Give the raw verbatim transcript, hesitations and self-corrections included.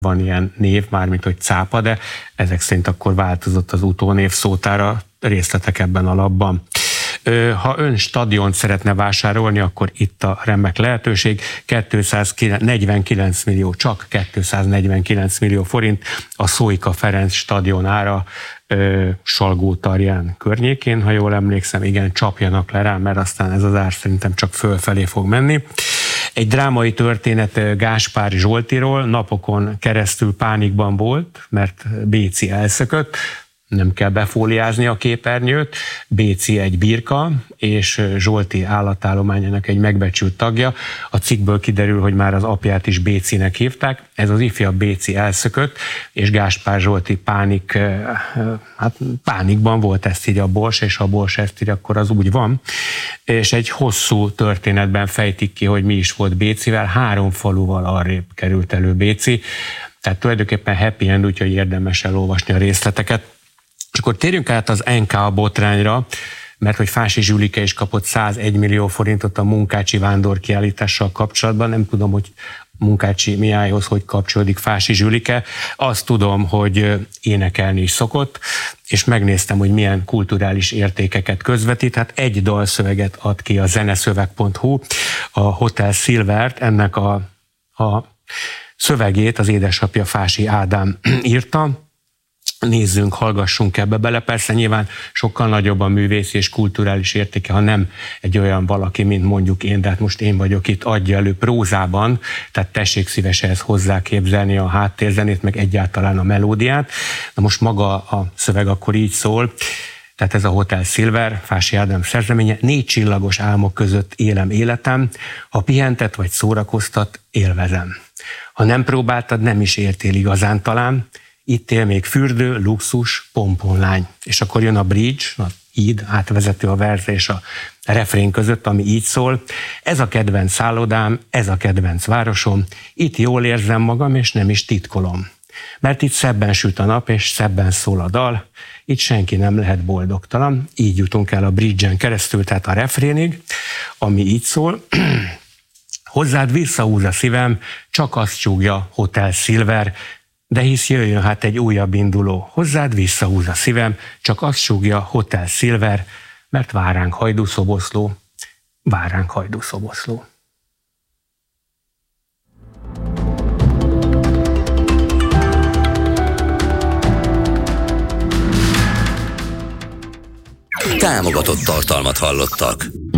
van ilyen név, mármint hogy cápa, de ezek szerint akkor változott az utónév szótára, részletek ebben a lapban. Ha ön stadiont szeretne vásárolni, akkor itt a remek lehetőség, kétszáznegyvenkilenc millió, csak kétszáznegyvenkilenc millió forint a Szóika Ferenc stadion ára Salgótarján környékén, ha jól emlékszem, igen, csapjanak le rá, mert aztán ez az ár szerintem csak fölfelé fog menni. Egy drámai történet Gáspár Zsoltiról, napokon keresztül pánikban volt, mert Béci elszökött, nem kell befóliázni a képernyőt, Béci egy birka, és Zsolti állatállományának egy megbecsült tagja. A cikkből kiderül, hogy már az apját is Bécinek hívták. Ez az ifjabb Béci elszökött, és Gáspár Zsolti pánik, hát pánikban volt, ezt írja a Bors, és ha a Bors ezt írja, akkor az úgy van. És egy hosszú történetben fejtik ki, hogy mi is volt Bécivel, három faluval arrébb került elő Béci. Tehát tulajdonképpen happy end, úgyhogy érdemes elolvasni a részleteket. És akkor térjünk át az en ká botrányra, mert hogy Fási Zsülike is kapott százegy millió forintot a Munkácsi vándor kiállítással kapcsolatban. Nem tudom, hogy Munkácsi Mihályhoz hogy kapcsolódik Fási Zsülike. Azt tudom, hogy énekelni is szokott, és megnéztem, hogy milyen kulturális értékeket közvetít. Hát egy dalszöveget ad ki a zeneszöveg pont hu, a Hotel Silvert, ennek a, a szövegét az édesapja Fási Ádám írta. Nézzünk, hallgassunk ebbe bele. Persze nyilván sokkal nagyobb a művészi és kulturális értéke, ha nem egy olyan valaki, mint mondjuk én, de hát most én vagyok itt, adja elő prózában, tehát tessék szívesen ezt hozzáképzelni a háttérzenét, meg egyáltalán a melódiát. Na most maga a szöveg akkor így szól, tehát ez a Hotel Silver, Fási Ádám szerzeménye: négy csillagos álmok között élem életem, ha pihentet vagy szórakoztat, élvezem. Ha nem próbáltad, nem is értél igazán talán, itt él még fürdő, luxus, pomponlány. És akkor jön a bridge, a híd, átvezető a verze és a refrén között, ami így szól: ez a kedvenc szállodám, ez a kedvenc városom, itt jól érzem magam, és nem is titkolom. Mert itt szebben süt a nap, és szebben szól a dal, itt senki nem lehet boldogtalan. Így jutunk el a bridge-en keresztül, tehát a refrénig, ami így szól: hozzád visszahúz a szívem, csak azt csúgja Hotel Silver, de hisz jöjjön hát egy újabb induló, hozzád visszahúz a szívem, csak azt súgja Hotel Silver, mert vár ránk hajdúszoboszló, vár ránk hajdúszoboszló. Támogatott tartalmat hallottak.